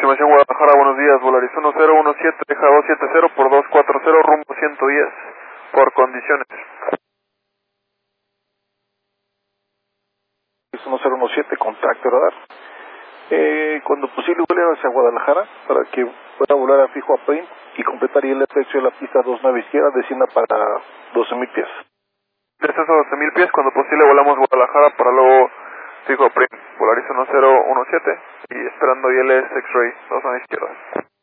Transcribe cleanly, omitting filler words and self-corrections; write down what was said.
estimación Guadalajara, buenos días, Volaris 1017, deja 270 por 240, rumbo 110, por condiciones. 1017, contacto radar. Cuando posible vuele hacia Guadalajara para que pueda volar a fijo a PRIM y completaría el efecto de la pista 29 izquierda, descienda para 12.000 pies. Descenso a 12.000 pies, cuando posible volamos Guadalajara para luego fijo a PRIM, Volaris 1017 y esperando ILS X-Ray 29 izquierda.